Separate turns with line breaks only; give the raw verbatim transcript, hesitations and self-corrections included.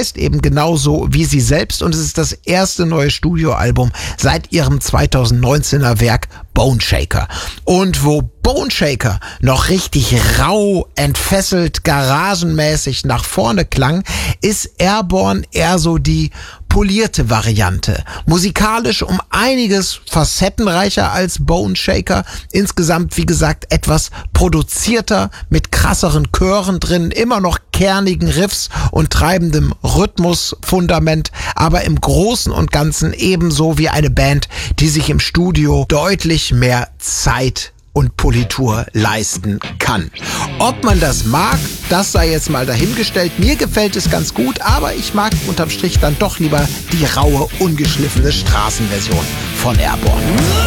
heißt eben genauso wie sie selbst und es ist das erste neue Studioalbum seit ihrem zweitausendneunzehner Werk Bone Shaker. Und wo Bone Shaker noch richtig rau, entfesselt, garagenmäßig nach vorne klang, ist Airborne eher so die polierte Variante. Musikalisch um einiges facettenreicher als Bone Shaker. Insgesamt, wie gesagt, etwas produzierter, mit krasseren Chören drin, immer noch kernigen Riffs und treibendem Rhythmusfundament, aber im Großen und Ganzen ebenso wie eine Band, die sich im Studio deutlich mehr Zeit und Politur leisten kann. Ob man das mag, das sei jetzt mal dahingestellt. Mir gefällt es ganz gut, aber ich mag unterm Strich dann doch lieber die raue, ungeschliffene Straßenversion von Airborne.